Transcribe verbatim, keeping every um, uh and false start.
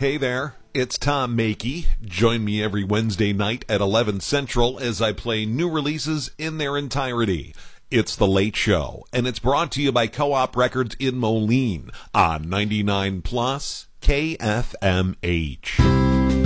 Hey there, it's Tom Makey. Join me every Wednesday night at eleven Central as I play new releases in their entirety. It's The Late Show, and it's brought to you by Co-op Records in Moline on ninety-nine plus K F M H.